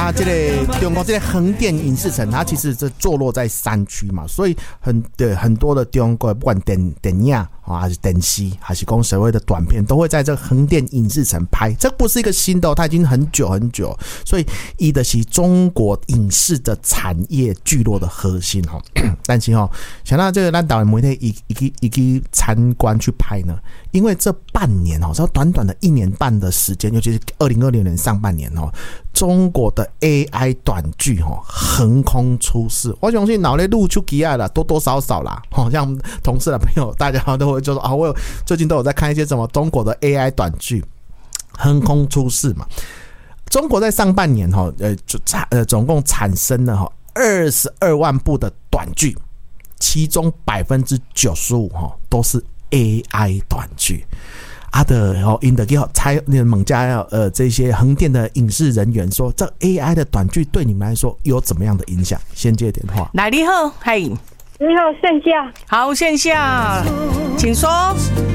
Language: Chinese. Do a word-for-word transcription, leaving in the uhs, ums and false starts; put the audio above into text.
那这个中国这个横店影视城，它其实这坐落在山区嘛，所以很对很多的中国不管电电影啊，还是电视，还是讲所谓的短片，都会在这个横店影视城拍。这不是一个新的、哦，它已经很久很久，所以伊的是中国影视的产业聚落的核心哈。但是哈，想到这个咱导演媒体一一一去参观去拍呢，因为这半年哦，这短短的一年半的时间，尤其是二零二零年上半年哦。中国的 A I 短剧哦横空出世，我相信脑内露出奇爱了，多多少少啦，好像同事的朋友大家都会就说啊，我有最近都有在看一些什么中国的 A I 短剧，横空出世嘛。中国在上半年哈，呃，呃，总共产生了哈二十二万部的短剧，其中百分之九十五哈都是 A I 短剧。他的然后因的给猜猛加要呃这些横店的影视人员说，这 A I 的短剧对你们来说有怎么样的影响？先接电话。 来，你好，嗨， 你好，线下。 好，线下，请说。